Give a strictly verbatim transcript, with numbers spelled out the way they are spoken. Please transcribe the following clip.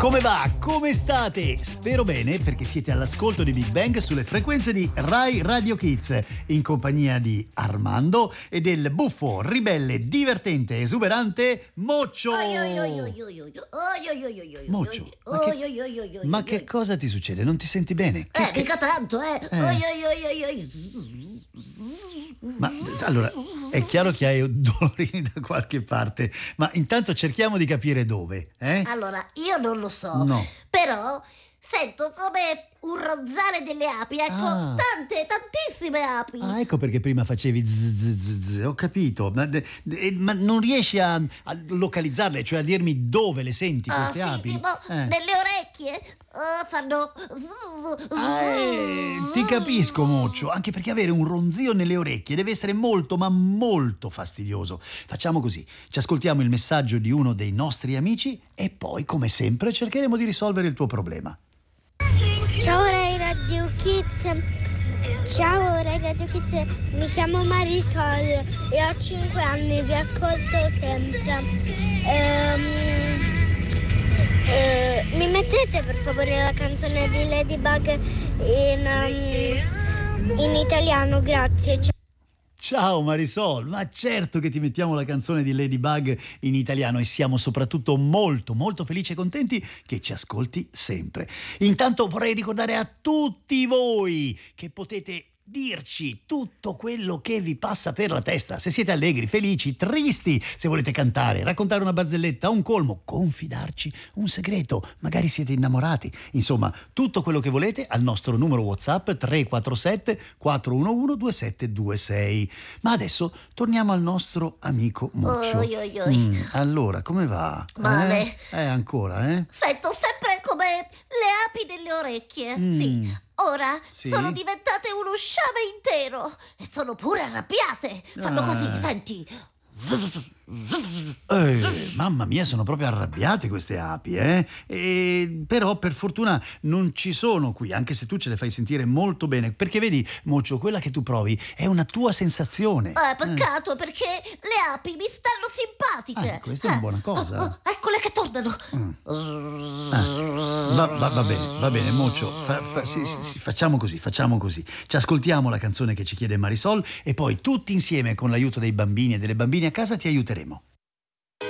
Come va? Come state? Spero bene, perché siete all'ascolto di Big Bang sulle frequenze di Rai Radio Kids, in compagnia di Armando e del buffo, ribelle, divertente, esuberante Moccio. Moccio, ma che, ma che cosa ti succede? Non ti senti bene? Che, Eh, mica tanto, eh. Eh. Oi, oi, oi, oi, oi. Ma allora, è chiaro che hai dolorini da qualche parte, ma intanto cerchiamo di capire dove, eh? Allora, io non lo so, No. però sento come un ronzare delle api, ecco, Ah. tante, tantissime api. Ah, ecco perché prima facevi zzz, zzz, zzz, zzz, ho capito, ma, de- de- ma non riesci a, a localizzarle, cioè a dirmi dove le senti Ah, queste sì, api? tipo Eh. nelle orecchie. Oh, fanno. Ah, eh, ti capisco, Moccio, anche perché avere un ronzio nelle orecchie deve essere molto, ma molto fastidioso. Facciamo così, ci ascoltiamo il messaggio di uno dei nostri amici e poi, come sempre, cercheremo di risolvere il tuo problema. Ciao Rai Radio Kids, ciao Rai Radio Kids, mi chiamo Marisol e ho cinque anni, vi ascolto sempre. Ehm, eh, mi mettete per favore la canzone di Ladybug in, um, in italiano, grazie. Ciao. Ciao Marisol, ma certo che ti mettiamo la canzone di Ladybug in italiano e siamo soprattutto molto molto felici e contenti che ci ascolti sempre. Intanto vorrei ricordare a tutti voi che potete dirci tutto quello che vi passa per la testa, se siete allegri, felici, tristi, se volete cantare, raccontare una barzelletta, un colmo, confidarci un segreto, magari siete innamorati, insomma tutto quello che volete al nostro numero WhatsApp tre quattro sette quattro uno uno due sette due sei. Ma adesso torniamo al nostro amico Muccio. Oi, oi, oi. Mm, allora, come va? Male. Eh? Eh, ancora, eh? Sento sempre come le api nelle orecchie. Mm. Sì. Ora Sì? sono diventate uno sciame intero e sono pure arrabbiate. Fanno Ah. così, senti. Eh, mamma mia, sono proprio arrabbiate queste api, eh? E, però per fortuna non ci sono qui, anche se tu ce le fai sentire molto bene, perché vedi, Moccio, quella che tu provi è una tua sensazione. Eh, peccato, perché le api mi stanno simpatiche. Ah, questa è una buona cosa. Oh, oh, eccole che tornano. Ah, va, va- va bene, va bene, Moccio, fa- fa- sì, sì, sì, facciamo così, facciamo così. Ci ascoltiamo la canzone che ci chiede Marisol e poi tutti insieme, con l'aiuto dei bambini e delle bambine a casa, ti aiuteremo.